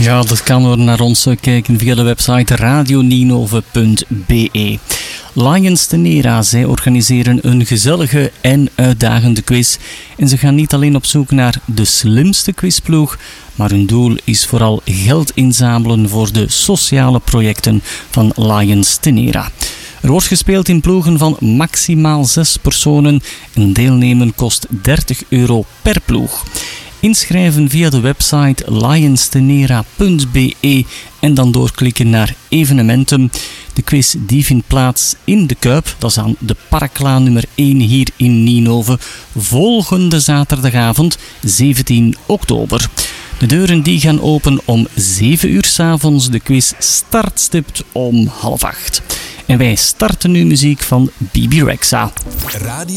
Ja, dat kan door naar ons kijken via de website radioninove.be. Lions Tenera, zij organiseren een gezellige en uitdagende quiz. En ze gaan niet alleen op zoek naar de slimste quizploeg, maar hun doel is vooral geld inzamelen voor de sociale projecten van Lions Tenera. Er wordt gespeeld in ploegen van maximaal 6 personen en deelnemen kost €30 per ploeg. Inschrijven via de website lionstenera.be en dan doorklikken naar evenementen. De quiz die vindt plaats in de Kuip, dat is aan de Parklaan nummer 1 hier in Ninove, volgende zaterdagavond 17 oktober. De deuren die gaan open om 7 uur 's avonds. De quiz start stipt om 7:30. En wij starten nu muziek van Bebe Rexha.